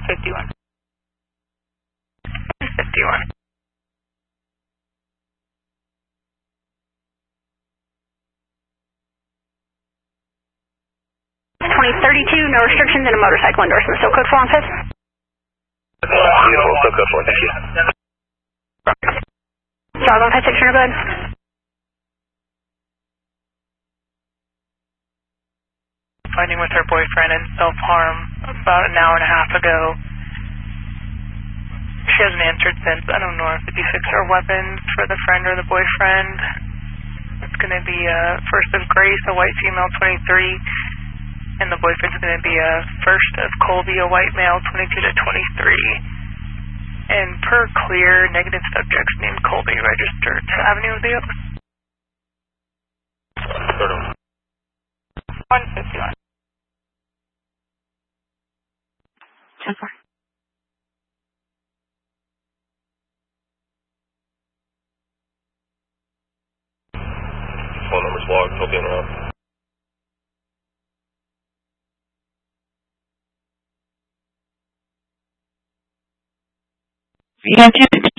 51. 51. 2032, no restrictions and a motorcycle endorsement. So code 4 on 5th. Beautiful, so code 4, thank you. Dog on 5-6, turn good. Fighting with her boyfriend and self-harm about an hour and a half ago. She hasn't answered since. I don't know if it'd be fixed or weapons for the friend or the boyfriend. It's going to be first of Grace, a white female, 23. And the boyfriend's going to be first of Colby, a white male, 22 to 23. And per clear, negative subjects named Colby registered to Avenue of the Oaks. 151. 10-4. Phone number's logged, he'll be in around. Yeah,